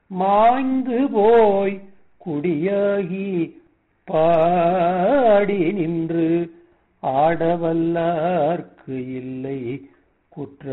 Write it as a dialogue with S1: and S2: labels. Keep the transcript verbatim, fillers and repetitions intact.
S1: மாய்ந்து போய் குடியாகி பாடி நின்று ஆடவல்லார்க்கு இல்லை குற்ற